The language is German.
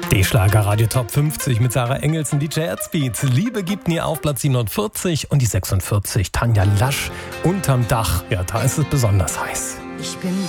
Die Schlagerradio Top 50 mit Sarah Engels und DJ Herzbeat. Liebe gibt nie auf Platz 47 und die 46 Tanja Lasch unterm Dach. Ja, da ist es besonders heiß. Ich bin